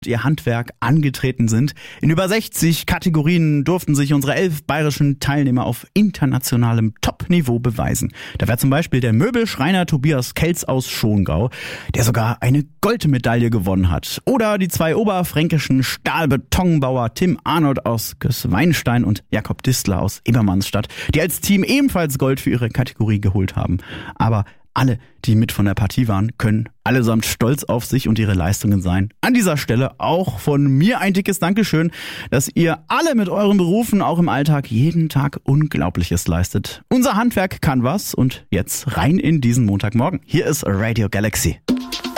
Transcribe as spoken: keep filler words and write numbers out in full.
ihr Handwerk angetreten sind. In über sechzig Kategorien durften sich unsere elf bayerischen Teilnehmer auf internationalem Top-Niveau beweisen. Da wäre zum Beispiel der Möbelschreiner Tobias Kelz aus Schongau, der sogar eine Goldmedaille gewonnen hat. Oder die zwei oberfränkischen Stahlbetonbauer Tim Arnold aus Gößweinstein und Jakob Distler aus Ebermannsstadt, die als Team ebenfalls Gold für ihre Kategorie geholt haben. Aber alle, die mit von der Partie waren, können allesamt stolz auf sich und ihre Leistungen sein. An dieser Stelle auch von mir ein dickes Dankeschön, dass ihr alle mit euren Berufen auch im Alltag jeden Tag Unglaubliches leistet. Unser Handwerk kann was und jetzt rein in diesen Montagmorgen. Hier ist Radio Galaxy.